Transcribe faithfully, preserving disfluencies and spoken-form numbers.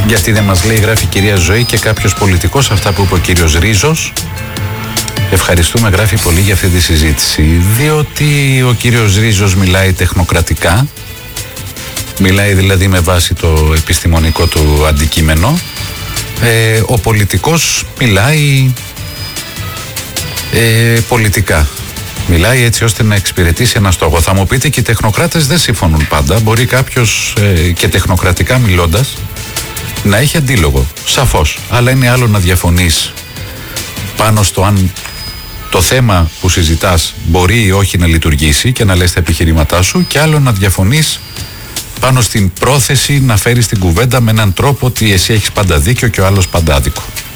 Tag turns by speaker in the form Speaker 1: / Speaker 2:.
Speaker 1: Γιατί δεν μας λέει, γράφει η κυρία Ζωή, και κάποιος πολιτικός αυτά που είπε ο κύριος Ρίζος. Ευχαριστούμε, γράφει, πολύ για αυτή τη συζήτηση. Διότι ο κύριος Ρίζος μιλάει τεχνοκρατικά. Μιλάει δηλαδή με βάση το επιστημονικό του αντικείμενο. Ε, ο πολιτικός μιλάει ε, πολιτικά. Μιλάει έτσι ώστε να εξυπηρετήσει ένα στόχο. Θα μου πείτε, και οι τεχνοκράτες δεν συμφωνούν πάντα. Μπορεί κάποιος ε, και τεχνοκρατικά μιλώντας να έχει αντίλογο, σαφώς. Αλλά είναι άλλο να διαφωνείς πάνω στο αν το θέμα που συζητάς μπορεί ή όχι να λειτουργήσει και να λες τα επιχειρήματά σου, και άλλο να διαφωνείς πάνω στην πρόθεση να φέρεις την κουβέντα με έναν τρόπο ότι εσύ έχεις πάντα δίκιο και ο άλλος πάντα άδικο.